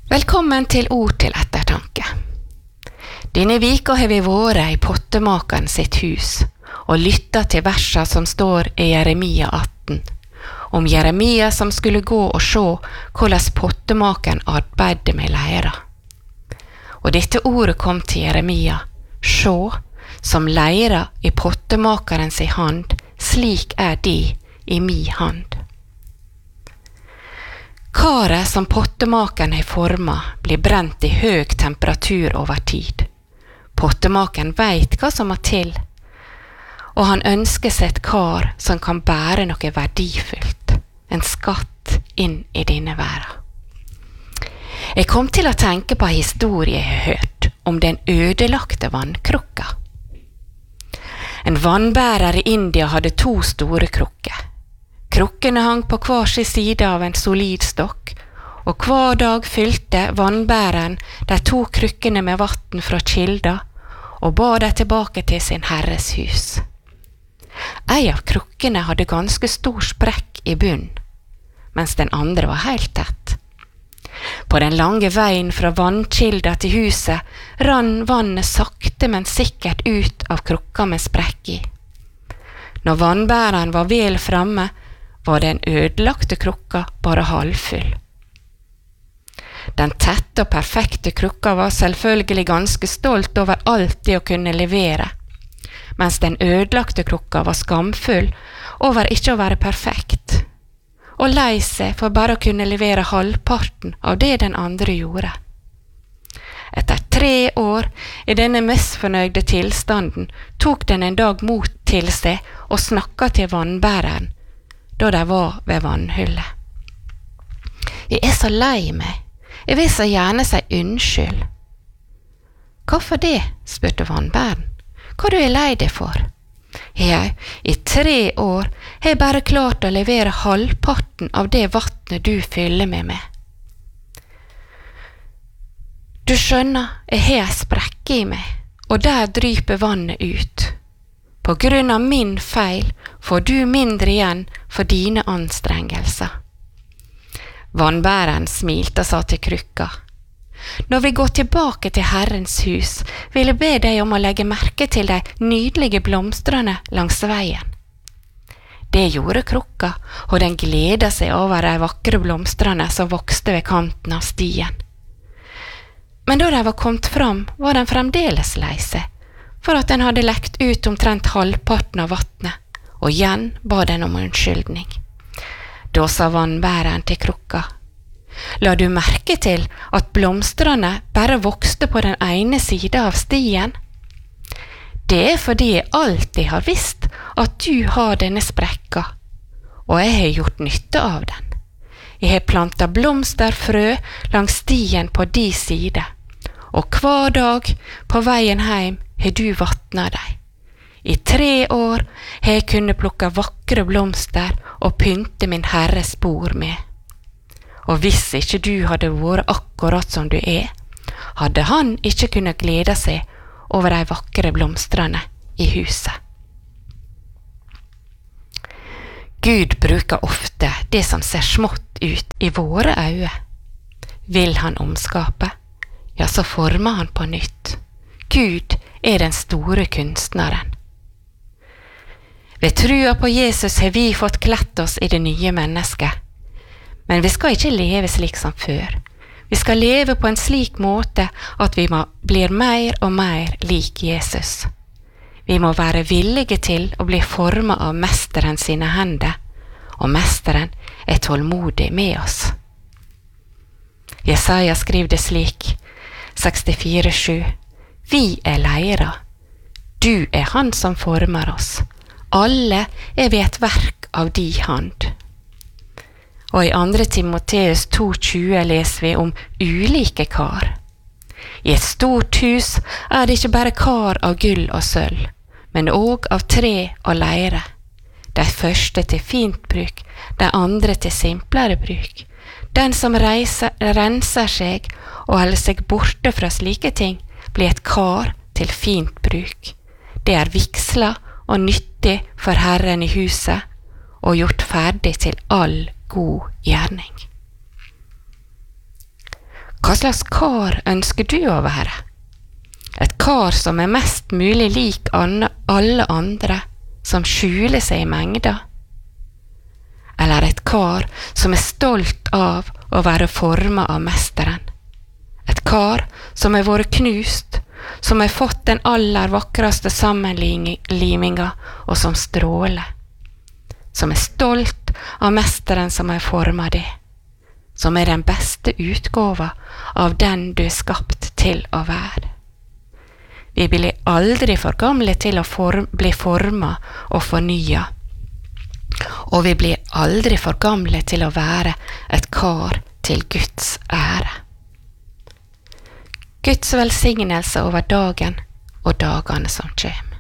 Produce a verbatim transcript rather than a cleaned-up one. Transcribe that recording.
Velkommen til Ord til ettertanke. Denne vika har vi vært i pottemakeren sitt hus og lyttet til versa som står i Jeremia atten, om Jeremia som skulle gå og se hvordan pottemakeren arbeidde med leira. Og dette ordet kom til Jeremia, «Sjå, som leira i pottemakeren sin hand, slik er de i mi hand». Karet som pottemakeren har formet blir brent i høg temperatur over tid. Pottemakeren vet hva som må til, og han ønsker seg et kar som kan bære noe verdifullt, en skatt inn i denne verden. Jeg kom til å tenke på en historie jeg har hørt om den ødelagte vannkrukka. En vannbærer i India hadde to store krukker. Krukkene hang på hver sin side av en solid stokk, og hver dag fylte vannbæreren de to krukkene med vatten fra kilda, og bar de tilbake til sin herres hus. En av krukkene hadde ganske stor sprekk i bunn, mens den andre var helt tett. På den lange veien fra vannkilda til huset rann vannet sakte, men sikkert ut av krukka med sprekk i. Når vannbæreren var vel framme, var den ødelagte krukka bare halvfull. Den tette og perfekte krukka var selvfølgelig ganske stolt over alt det å kunne levere, mens den ødelagte krukka var skamfull over ikke å være perfekt, og lei seg for bare å kunne levere halvparten av det den andre gjorde. Etter tre år i denne misfornøyde tilstanden tok den en dag mot til seg og snakket til vannbæreren, da de var ved vannhullet. Jeg er så lei meg. Jeg vil så gjerne si unnskyld. Hvorfor det? Spurte vannbæren. Hva du er lei deg for? Ja, i tre år har jeg bare klart å levere halvparten av det vattnet du fyller meg med. Du skjønner, jeg har en sprekke i meg, og der dryper vannet ut. På grunn av min feil får du mindre igjen for dine anstrengelser. Vannbæreren smilte og sa til krukka: Når vi går tilbake til Herrens hus, vil jeg be deg om å legge merke til de nydelige blomstrene langs veien. Det gjorde krukka, og den gledet seg over de vakre blomstrene som vokste ved kanten av stien. Men da de var kommet fram, var den fremdeles lei seg, for at den hadde lekt ut omtrent halvparten av vattnet, og igjen ba den om unnskyldning. Da sa vannbæreren til krukka: La du merke til at blomstrene bare vokste på den ene siden av stien? Det er fordi jeg alltid har visst at du har denne sprekka, og jeg har gjort nytte av den. Jeg har plantet blomsterfrø langs stien på de side, og hver dag på veien hjem har du vattnet deg. I tre år har jeg kunnet plukke vakre blomster og pynte min herres bord med. Og hvis ikke du hadde vært akkurat som du er, hadde han ikke kunnet glede seg over de vakre blomstrene i huset. Gud bruker ofte det som ser smått ut i våre øyne. Vil han omskape, ja, så former han på nytt. Gud er den store kunstneren. Ved trua på Jesus har vi fått klett oss i det nye mennesket. Men vi skal ikke leve slik som før. Vi skal leve på en slik måte at vi må, blir mer og mer lik Jesus. Vi må være villige til å bli formet av mesteren sine hender, og mesteren er tålmodig med oss. Jesaja skriver det slik, sekstifire sju. Vi er leira. Du er han som former oss. Alle er vi et verk av di hand. Og i andre Timoteus to tjue leser vi om ulike kar. I et stort hus er det ikke bare kar av gull og sølv, men også av tre og leire. De første til fint bruk, de andre til simplere bruk. Den som reiser, renser seg og holder seg borte fra slike ting, blir et kar til fint bruk. Det er vigsla og nyttig for Herren i huset, og gjort ferdig til all god gjerning. Hva Hva slags kar ønsker du å være? Et kar som er mest mulig lik alle andre, som skjuler seg i mengda? Eller et kar som er stolt av å være formet av mesteren? Et kar som er vært knust, som har fått den aller vakreste sammenliminga og som stråler? Som er stolt av mesteren som har formet det? Som er den beste utgåva av den du er skapt til å være? Vi blir aldri for gamle til å form, bli formet og fornya, og vi blir aldri for gamle til å være et kar til Guds ære. Guds velsignelse over dagen og dagene som kommer.